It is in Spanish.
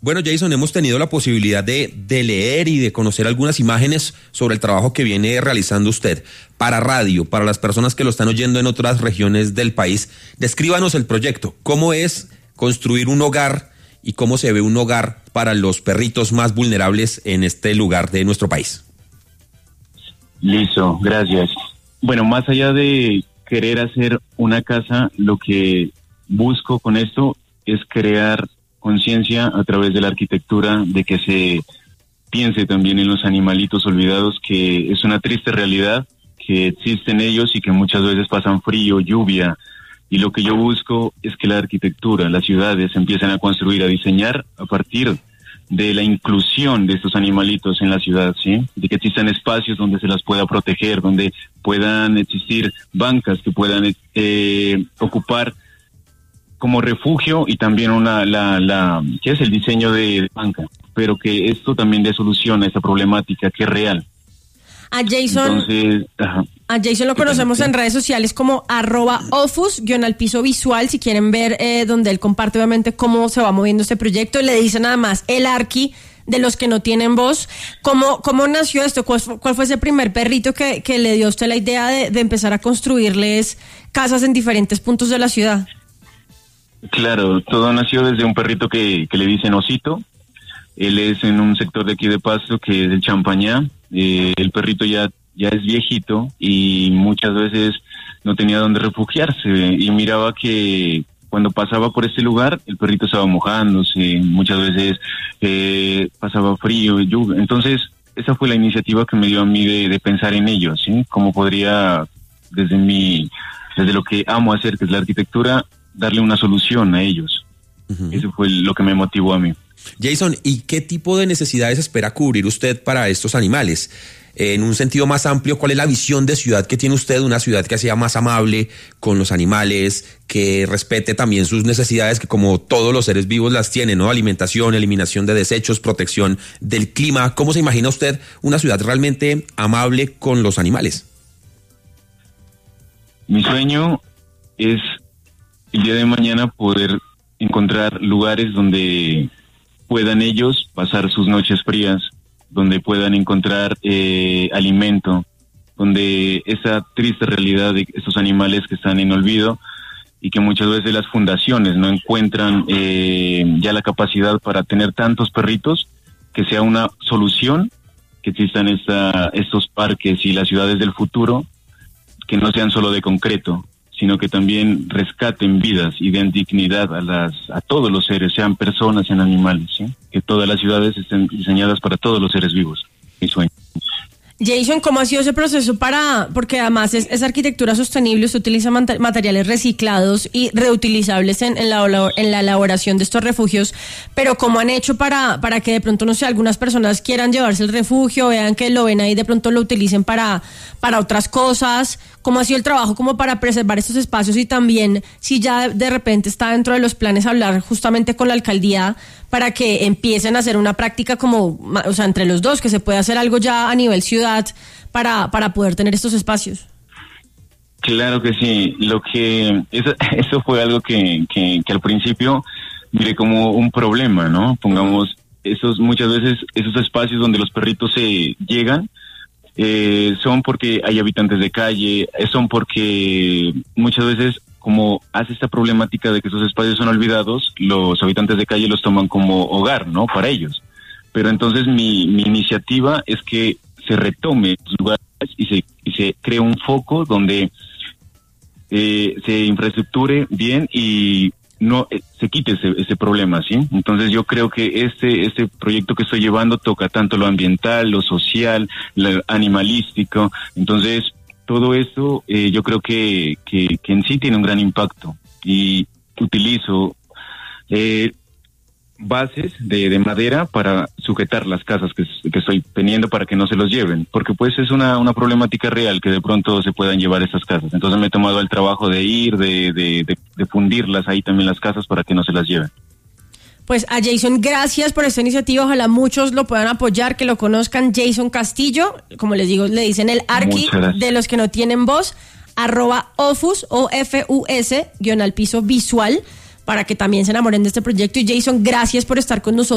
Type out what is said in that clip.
Bueno, Jason, hemos tenido la posibilidad de leer y de conocer algunas imágenes sobre el trabajo que viene realizando usted para radio, para las personas que lo están oyendo en otras regiones del país. Descríbanos el proyecto. ¿Cómo es construir un hogar y cómo se ve un hogar para los perritos más vulnerables en este lugar de nuestro país? Listo, gracias. Bueno, más allá de querer hacer una casa, lo que busco con esto es crear conciencia a través de la arquitectura, de que se piense también en los animalitos olvidados, que es una triste realidad, que existen ellos y que muchas veces pasan frío, lluvia, y lo que yo busco es que la arquitectura, las ciudades empiecen a construir, a diseñar a partir de la inclusión de estos animalitos en la ciudad, ¿sí? De que existan espacios donde se las pueda proteger, donde puedan existir bancas que puedan ocupar como refugio, y también que es el diseño de banca, pero que esto también dé solución a esta problemática que es real. A Jason, entonces, a Jason lo conocemos en redes sociales como @ofus_visual, si quieren ver donde él comparte obviamente cómo se va moviendo este proyecto. Le dice nada más el Arqui de los que no tienen voz. ¿Cómo nació esto? ¿Cuál fue ese primer perrito que le dio a usted la idea de empezar a construirles casas en diferentes puntos de la ciudad? Claro, todo nació desde un perrito que le dicen Osito. Él es en un sector de aquí de Pasto que es el Champañá. El perrito ya es viejito y muchas veces no tenía dónde refugiarse, y miraba que cuando pasaba por este lugar el perrito estaba mojándose, muchas veces pasaba frío, lluvia. Entonces esa fue la iniciativa que me dio a mí de pensar en ellos, ¿sí? Cómo podría desde lo que amo hacer, que es la arquitectura, darle una solución a ellos. Uh-huh. Eso fue lo que me motivó a mí. Jason, ¿y qué tipo de necesidades espera cubrir usted para estos animales? En un sentido más amplio, ¿cuál es la visión de ciudad que tiene usted? Una ciudad que sea más amable con los animales, que respete también sus necesidades, que como todos los seres vivos las tienen, ¿no? Alimentación, eliminación de desechos, protección del clima. ¿Cómo se imagina usted una ciudad realmente amable con los animales? Mi sueño es el día de mañana poder encontrar lugares donde puedan ellos pasar sus noches frías, donde puedan encontrar alimento, donde esa triste realidad de estos animales que están en olvido y que muchas veces las fundaciones no encuentran ya la capacidad para tener tantos perritos, que sea una solución, que existan estos parques y las ciudades del futuro, que no sean solo de concreto, sino que también rescaten vidas y den dignidad a todos los seres, sean personas, sean animales, ¿sí? Que todas las ciudades estén diseñadas para todos los seres vivos. Mi sueño. Jason, ¿cómo ha sido ese proceso porque además es arquitectura sostenible, usted utiliza materiales reciclados y reutilizables en la elaboración de estos refugios, pero cómo han hecho para que de pronto, no sé, algunas personas quieran llevarse el refugio, vean que lo ven ahí, de pronto lo utilicen para otras cosas? ¿Cómo ha sido el trabajo como para preservar estos espacios? Y también, si ya de repente está dentro de los planes hablar justamente con la alcaldía para que empiecen a hacer una práctica entre los dos, que se pueda hacer algo ya a nivel ciudad para poder tener estos espacios. Claro que sí. Eso fue algo que al principio miré como un problema, ¿no? Pongamos, muchas veces esos espacios donde los perritos se llegan, son porque hay habitantes de calle, son porque muchas veces, como hace esta problemática de que esos espacios son olvidados, los habitantes de calle los toman como hogar, ¿no? Para ellos. Pero entonces mi iniciativa es que se retome los lugares y se cree un foco donde se infraestructure bien y no se quite ese problema, ¿sí? Entonces yo creo que este proyecto que estoy llevando toca tanto lo ambiental, lo social, lo animalístico. Entonces todo esto yo creo que en sí tiene un gran impacto, y utilizo bases de madera para sujetar las casas que estoy teniendo para que no se los lleven, porque pues es una problemática real que de pronto se puedan llevar estas casas. Entonces me he tomado el trabajo de fundirlas ahí también las casas para que no se las lleven. Pues a Jason, gracias por esta iniciativa, ojalá muchos lo puedan apoyar, que lo conozcan. Jason Castillo, como les digo, le dicen el Arqui de los que no tienen voz, @ofus, OFUS, _visual, para que también se enamoren de este proyecto. Y Jason, gracias por estar con nosotros.